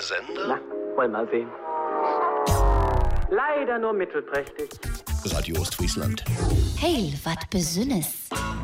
Sender? Na, wollen wir mal sehen. Leider nur mittelprächtig. Radio Ostfriesland. Heil, wat Besünnes.